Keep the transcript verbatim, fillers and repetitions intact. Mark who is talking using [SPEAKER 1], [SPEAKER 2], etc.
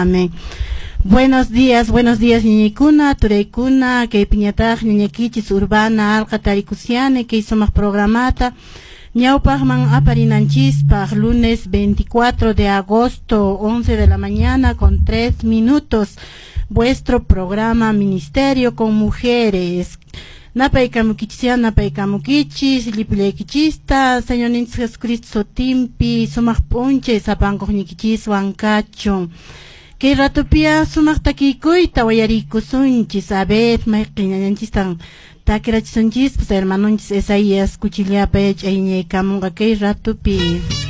[SPEAKER 1] Amén. Buenos días, buenos días, niñikuna, tureikuna, que piñataj, niñequichis urbana, alqa tarikusiane, que hizo más programata. Ñaupajman aparinanchispaj, lunes veinticuatro de agosto, once de la mañana, con tres minutos. Vuestro programa Ministerio con Mujeres. Napaykamukichis, napaykamukichis, lipilekichista, Señor Jesucristo timpi, sumaj punche, sapankoñikichis, wancacho. Que ratopia sumak takikuita wayarikusunchis, a ver, maiqinanchistan takirachsunchis, pues hermanonchis Esaías kuchiliapech ayñaykamunqa kay ratupi.